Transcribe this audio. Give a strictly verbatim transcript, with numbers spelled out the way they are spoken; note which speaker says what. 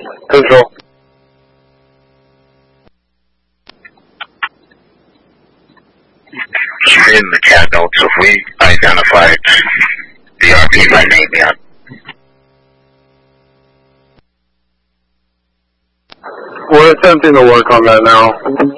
Speaker 1: Control.
Speaker 2: In the cat notes, if we identified the R P by name yet.
Speaker 1: We're attempting to work on that now.